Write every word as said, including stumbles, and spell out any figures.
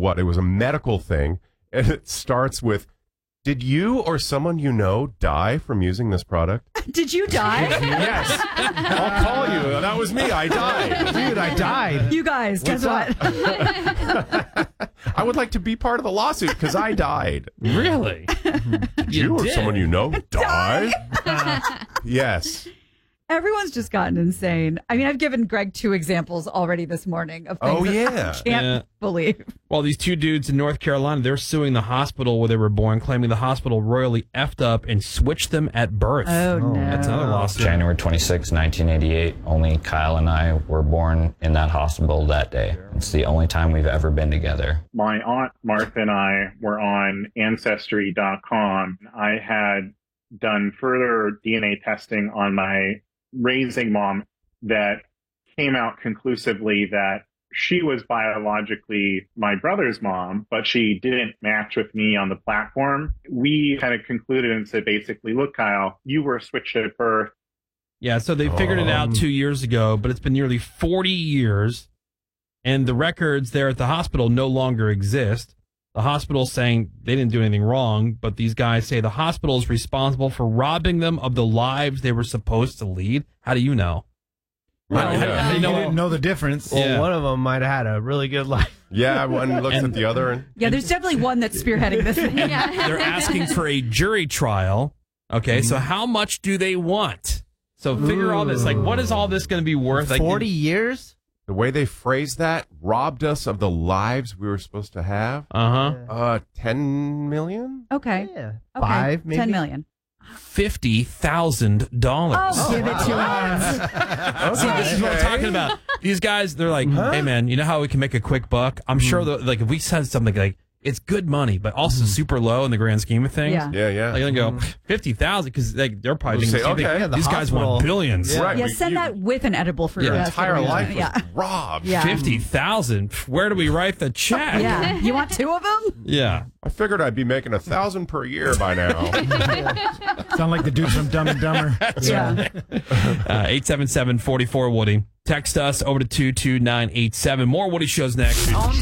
what. It was a medical thing, and it starts with, did you or someone you know die from using this product? Did you die? Yes. I'll call you. That was me. I died. Dude, I died. You guys, guess what? I would like to be part of the lawsuit because I died. Really? Did you, you or did. someone you know die? Yes. Everyone's just gotten insane. I mean, I've given Greg two examples already this morning of things Oh, that yeah. I can't Yeah. believe. Well, these two dudes in North Carolina, they're suing the hospital where they were born, claiming the hospital royally effed up and switched them at birth. Oh, no. That's another lawsuit. January twenty-sixth, nineteen eighty-eight, only Kyle and I were born in that hospital that day. It's the only time we've ever been together. My aunt Martha and I were on Ancestry dot com. I had done further D N A testing on my raising mom that came out conclusively that she was biologically my brother's mom, but she didn't match with me on the platform. We kind of concluded and said, basically, look, Kyle, you were switched at birth. Yeah, so they figured it out two years ago, but it's been nearly forty years, and the records there at the hospital no longer exist. The hospital's saying they didn't do anything wrong, but these guys say the hospital is responsible for robbing them of the lives they were supposed to lead. How do you know? Well, How- how- yeah. how do You you know- didn't know the difference. Well, Yeah. one of them might have had a really good life. Yeah, one looks And- at the other. And Yeah, there's definitely one that's spearheading this thing. Yeah. They're asking for a jury trial. Okay, so how much do they want? So figure all this. Like, what is all this going to be worth? Like, Forty years. the way they phrased that robbed us of the lives we were supposed to have. Uh huh. Uh, ten million? Okay. Yeah, Okay. five maybe. ten million. Fifty thousand dollars. Oh, give it to us. See, this is what I'm talking about. These guys, they're like, hey, man, you know how we can make a quick buck? I'm sure that, like, if we said something like, it's good money, but also super low in the grand scheme of things. Yeah. Yeah, yeah. They're going to go, fifty thousand, because like, they're probably We'll thinking, say, the same okay, thing. yeah, the These guys want hospital- billions. Yeah. Right. Yeah, we- send you- that with an edible fruit. Your Your That's entire what we life want. was Yeah. robbed. Yeah. fifty thousand. Where do we write the check? Yeah. You want two of them? Yeah. I figured I'd be making a thousand per year by now. Sound like the dude from Dumb and Dumber. Yeah. Uh, eight seven seven, four four, Woody. Text us over to two two nine eight seven. More Woody shows next.